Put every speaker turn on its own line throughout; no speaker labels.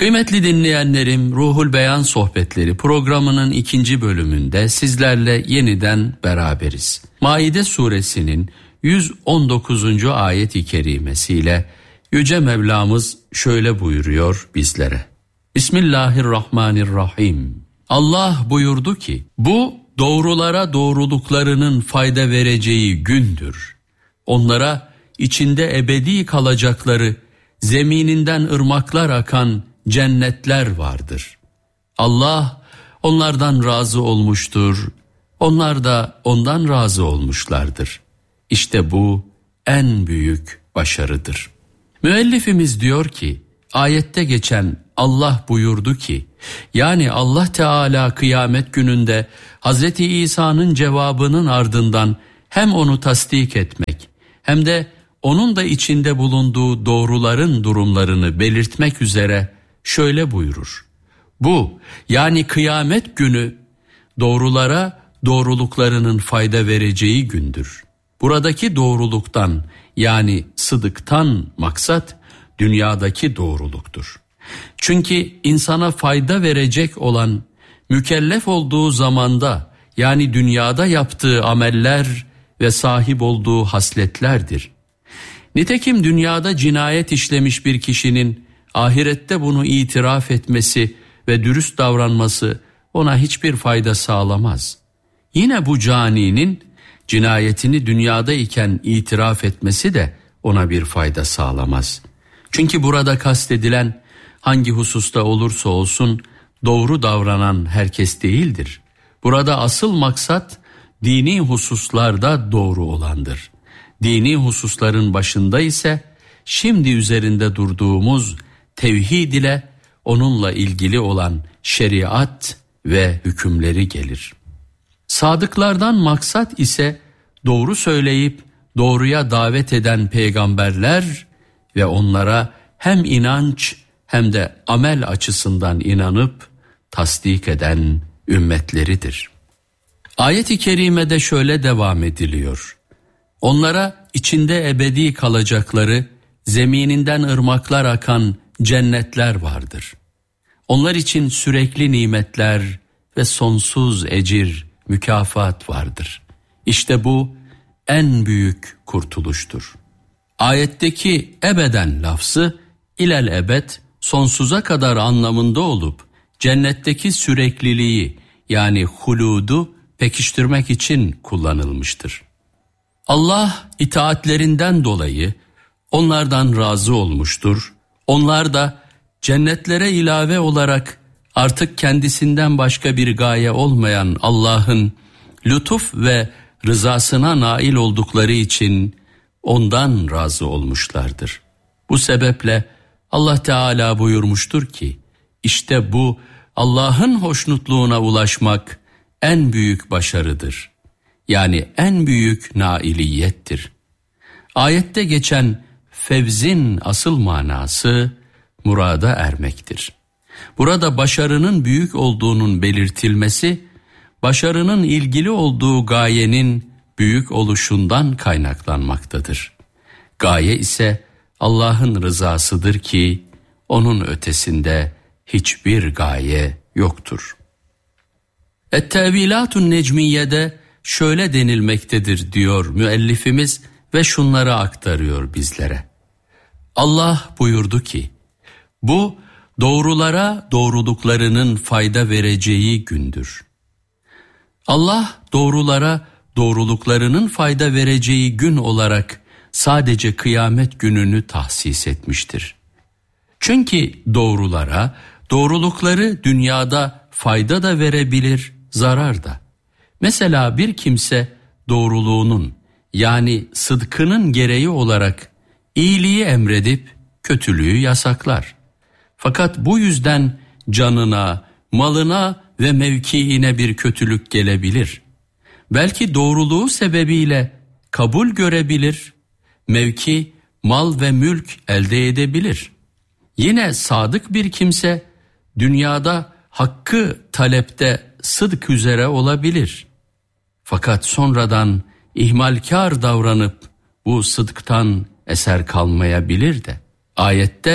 Kıymetli dinleyenlerim, Ruhul Beyan Sohbetleri programının 2. bölümünde sizlerle yeniden beraberiz. Maide suresinin 119. ayet-i kerimesiyle Yüce Mevlamız şöyle buyuruyor bizlere. Bismillahirrahmanirrahim. Allah buyurdu ki, bu doğrulara doğruluklarının fayda vereceği gündür. Onlara içinde ebedi kalacakları, zemininden ırmaklar akan cennetler vardır. Allah onlardan razı olmuştur, onlar da ondan razı olmuşlardır. İşte bu en büyük başarıdır. Müellifimiz diyor ki, ayette geçen Allah buyurdu ki, yani Allah Teala kıyamet gününde Hz. İsa'nın cevabının ardından hem onu tasdik etmek hem de onun da içinde bulunduğu doğruların durumlarını belirtmek üzere şöyle buyurur. Bu, yani kıyamet günü doğrulara doğruluklarının fayda vereceği gündür. Buradaki doğruluktan, yani sıdıktan maksat dünyadaki doğruluktur. Çünkü insana fayda verecek olan, mükellef olduğu zamanda, yani dünyada yaptığı ameller ve sahip olduğu hasletlerdir. Nitekim dünyada cinayet işlemiş bir kişinin ahirette bunu itiraf etmesi ve dürüst davranması ona hiçbir fayda sağlamaz. Yine bu caninin cinayetini dünyada iken itiraf etmesi de ona bir fayda sağlamaz. Çünkü burada kastedilen hangi hususta olursa olsun doğru davranan herkes değildir. Burada asıl maksat dini hususlarda doğru olandır. Dini hususların başında ise şimdi üzerinde durduğumuz tevhid ile onunla ilgili olan şeriat ve hükümleri gelir. Sadıklardan maksat ise doğru söyleyip doğruya davet eden peygamberler ve onlara hem inanç hem de amel açısından inanıp tasdik eden ümmetleridir. Ayet-i kerimede şöyle devam ediliyor. Onlara içinde ebedi kalacakları, zemininden ırmaklar akan cennetler vardır. Onlar için sürekli nimetler ve sonsuz ecir, mükafat vardır. İşte bu en büyük kurtuluştur. Ayetteki ebeden lafzı ilel ebed, sonsuza kadar anlamında olup cennetteki sürekliliği yani huludu pekiştirmek için kullanılmıştır. Allah itaatlerinden dolayı onlardan razı olmuştur. Onlar da cennetlere ilave olarak artık kendisinden başka bir gaye olmayan Allah'ın lütuf ve rızasına nail oldukları için ondan razı olmuşlardır. Bu sebeple Allah Teala buyurmuştur ki, işte bu Allah'ın hoşnutluğuna ulaşmak en büyük başarıdır. Yani en büyük nailiyettir. Ayette geçen fevzin asıl manası murada ermektir. Burada başarının büyük olduğunun belirtilmesi, başarının ilgili olduğu gayenin büyük oluşundan kaynaklanmaktadır. Gaye ise Allah'ın rızasıdır ki onun ötesinde hiçbir gaye yoktur. Et-Tevilatun Necmiye'de şöyle denilmektedir diyor müellifimiz ve şunları aktarıyor bizlere. Allah buyurdu ki, bu doğrulara doğruluklarının fayda vereceği gündür. Allah doğrulara doğruluklarının fayda vereceği gün olarak sadece kıyamet gününü tahsis etmiştir. Çünkü doğrulara doğrulukları dünyada fayda da verebilir, zarar da. Mesela bir kimse doğruluğunun yani sıdkının gereği olarak iyiliği emredip kötülüğü yasaklar. Fakat bu yüzden canına, malına ve mevkiine bir kötülük gelebilir. Belki doğruluğu sebebiyle kabul görebilir, mevki, mal ve mülk elde edebilir. Yine sadık bir kimse dünyada hakkı talepte sıdk üzere olabilir. Fakat sonradan ihmalkar davranıp bu sıdktan eser kalmayabilir de. Ayette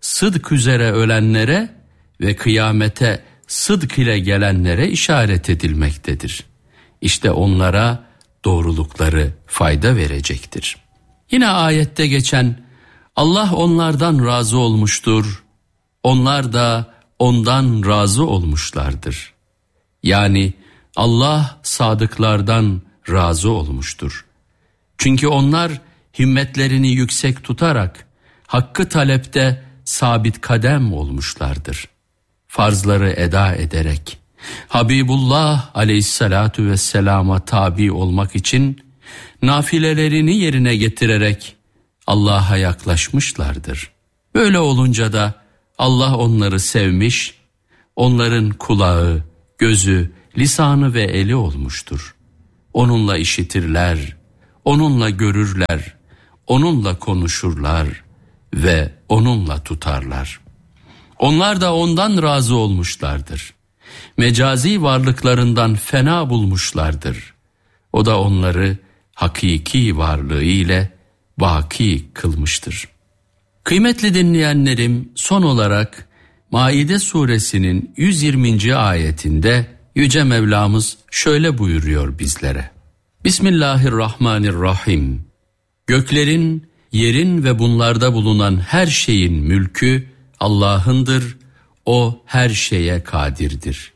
sıdk üzere ölenlere ve kıyamete sıdk ile gelenlere işaret edilmektedir. İşte onlara doğrulukları fayda verecektir. Yine ayette geçen Allah onlardan razı olmuştur, onlar da ondan razı olmuşlardır. Yani Allah sadıklardan razı olmuştur. Çünkü onlar himmetlerini yüksek tutarak hakkı talepte sabit kadem olmuşlardır. Farzları eda ederek Habibullah aleyhissalatu vesselama tabi olmak için nafilelerini yerine getirerek Allah'a yaklaşmışlardır. Böyle olunca da Allah onları sevmiş, onların kulağı, gözü, lisanı ve eli olmuştur. Onunla işitirler, onunla görürler, onunla konuşurlar ve onunla tutarlar. Onlar da ondan razı olmuşlardır. Mecazi varlıklarından fena bulmuşlardır. O da onları hakiki varlığı ile baki kılmıştır. Kıymetli dinleyenlerim, son olarak Maide suresinin 120. ayetinde Yüce Mevlamız şöyle buyuruyor bizlere. Bismillahirrahmanirrahim. Göklerin, yerin ve bunlarda bulunan her şeyin mülkü Allah'ındır. O her şeye kadirdir.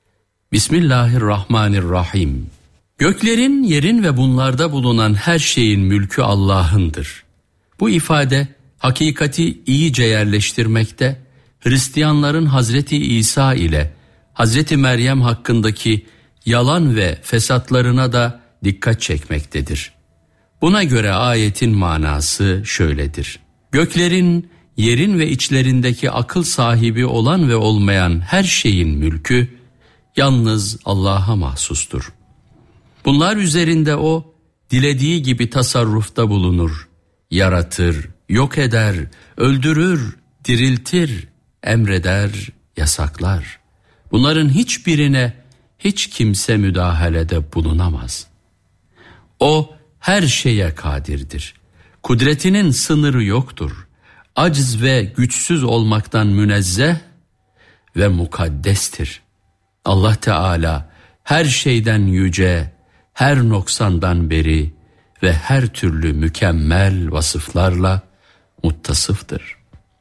Bismillahirrahmanirrahim. Göklerin, yerin ve bunlarda bulunan her şeyin mülkü Allah'ındır. Bu ifade hakikati iyice yerleştirmekte, Hristiyanların Hazreti İsa ile Hazreti Meryem hakkındaki yalan ve fesatlarına da dikkat çekmektedir. Buna göre ayetin manası şöyledir. Göklerin, yerin ve içlerindeki akıl sahibi olan ve olmayan her şeyin mülkü yalnız Allah'a mahsustur. Bunlar üzerinde O dilediği gibi tasarrufta bulunur, yaratır, yok eder, öldürür, diriltir, emreder, yasaklar. Bunların hiçbirine hiç kimse müdahalede bulunamaz. O her şeye kadirdir. Kudretinin sınırı yoktur. Aciz ve güçsüz olmaktan münezzeh ve mukaddestir. Allah Teala her şeyden yüce, her noksandan beri ve her türlü mükemmel vasıflarla muttasıftır.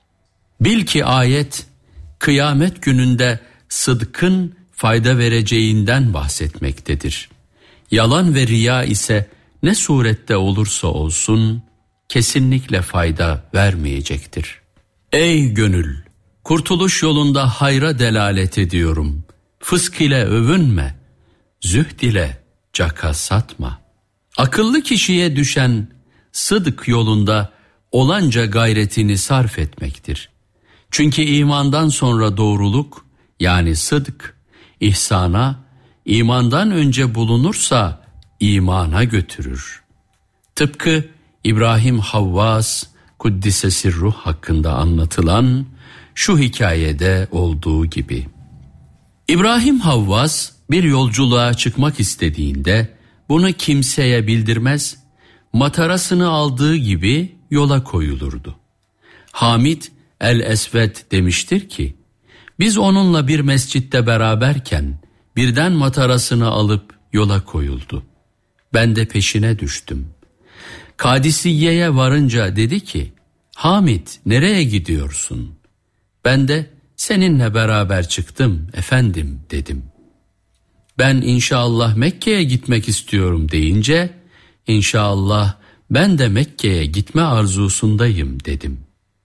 Bil ki ayet, kıyamet gününde sıdkın fayda vereceğinden bahsetmektedir. Yalan ve riya ise ne surette olursa olsun kesinlikle fayda vermeyecektir. Ey gönül! Kurtuluş yolunda hayra delalet ediyorum. Fısk ile övünme, zühd ile caka satma. Akıllı kişiye düşen sıdk yolunda olanca gayretini sarf etmektir. Çünkü imandan sonra doğruluk, yani sıdk, ihsana, imandan önce bulunursa imana götürür. Tıpkı İbrahim Havvas Kuddise Sirruh hakkında anlatılan şu hikayede olduğu gibi. İbrahim Havvas bir yolculuğa çıkmak istediğinde bunu kimseye bildirmez, matarasını aldığı gibi yola koyulurdu. Hamid el-Esved demiştir ki, biz onunla bir mescitte beraberken birden matarasını alıp yola koyuldu. Ben de peşine düştüm. Kadisiye'ye varınca dedi ki, Hamid nereye gidiyorsun? Ben de seninle beraber çıktım efendim dedim. Ben inşallah Mekke'ye gitmek istiyorum deyince, inşallah ben de Mekke'ye gitme arzusundayım dedim.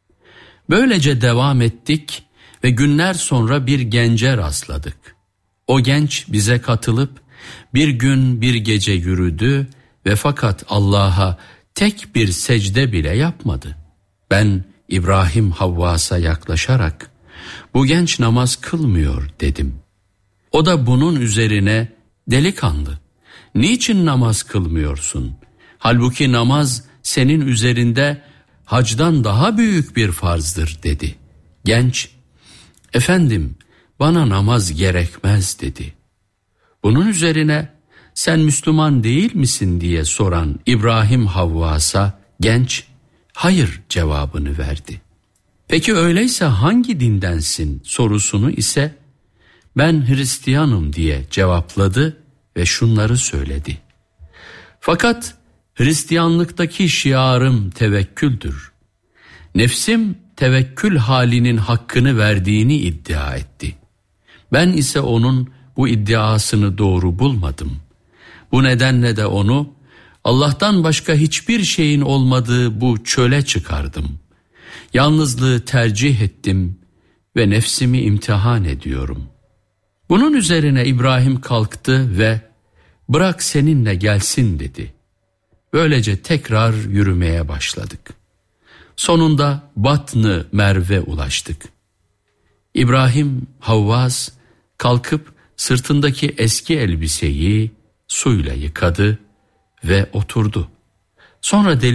Böylece devam ettik ve günler sonra bir gence rastladık. O genç bize katılıp bir gün bir gece yürüdü ve fakat Allah'a tek bir secde bile yapmadı. Ben İbrahim Havvas'a yaklaşarak bu genç namaz kılmıyor dedim. O da bunun üzerine delikanlı, niçin namaz kılmıyorsun? Halbuki namaz senin üzerinde hacdan daha büyük bir farzdır dedi. Genç, efendim bana namaz gerekmez dedi. Bunun üzerine sen Müslüman değil misin diye soran İbrahim Havvas'a genç hayır cevabını verdi. Peki öyleyse hangi dindensin sorusunu ise ben Hristiyanım diye cevapladı ve şunları söyledi. Fakat Hristiyanlıktaki şiarım tevekküldür. Nefsim tevekkül halinin hakkını verdiğini iddia etti. Ben ise onun bu iddiasını doğru bulmadım. Bu nedenle de onu Allah'tan başka hiçbir şeyin olmadığı bu çöle çıkardım. Yalnızlığı tercih ettim ve nefsimi imtihan ediyorum. Bunun üzerine İbrahim kalktı ve bırak seninle gelsin dedi. Böylece tekrar yürümeye başladık. Sonunda Batn-ı Merve ulaştık. İbrahim Havvaz kalkıp sırtındaki eski elbiseyi suyla yıkadı ve oturdu. Sonra